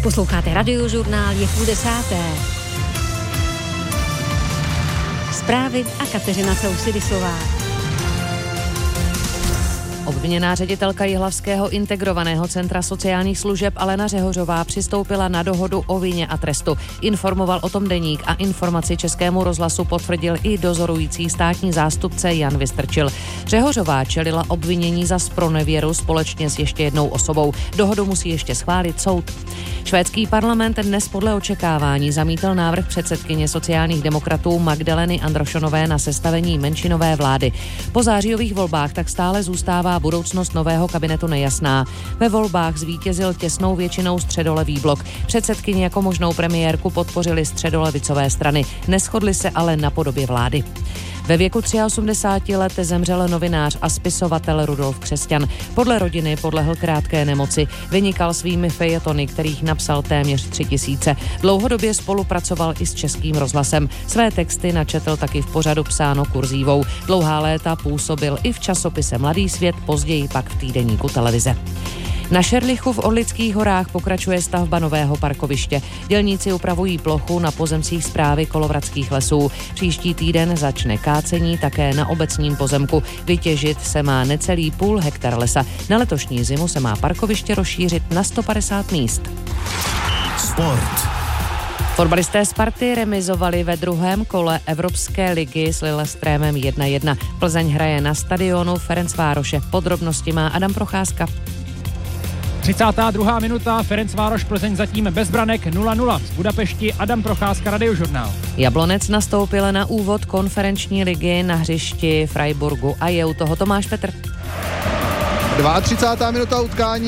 Posloucháte Radiožurnál, je 9:30. Zprávy a Kateřina Sousidisová. Obviněná ředitelka Jihlavského integrovaného centra sociálních služeb Alena Řehořová přistoupila na dohodu o vině a trestu. Informoval o tom Deník a informaci Českému rozhlasu potvrdil i dozorující státní zástupce Jan Vystrčil. Řehořová čelila obvinění za zpronevěru společně s ještě jednou osobou. Dohodu musí ještě schválit soud. Švédský parlament dnes podle očekávání zamítl návrh předsedkyně sociálních demokratů Magdaleny Androšonové na sestavení menšinové vlády. Po zářijových volbách tak stále zůstává budoucnost nového kabinetu nejasná. Ve volbách zvítězil těsnou většinou středolevý blok. Předsedkyni jako možnou premiérku podpořili středolevicové strany. Neshodli se ale na podobě vlády. Ve věku 83 let zemřel novinář a spisovatel Rudolf Křesťan. Podle rodiny podlehl krátké nemoci. Vynikal svými fejetony, kterých napsal téměř 3000. Dlouhodobě spolupracoval i s Českým rozhlasem. Své texty načetl taky v pořadu Psáno kurzívou. Dlouhá léta působil i v časopise Mladý svět, později pak v týdeníku Televize. Na Šerlichu v Orlických horách pokračuje stavba nového parkoviště. Dělníci upravují plochu na pozemcích Správy Kolovratských lesů. Příští týden začne kácení také na obecním pozemku. Vytěžit se má necelý půl hektar lesa. Na letošní zimu se má parkoviště rozšířit na 150 míst. Sport. Fotbalisté Sparty remizovali ve druhém kole Evropské ligy s Lillestrémem 1-1. Plzeň hraje na stadionu Ferencvároše. Podrobnosti má Adam Procházka. 32. minuta, Ferencvároš Plzeň zatím bez branek 0-0. Z Budapešti Adam Procházka, Radiožurnál. Jablonec nastoupil na úvod konferenční ligy na hřišti Freiburgu a je u toho Tomáš Petr. 32. minuta utkání.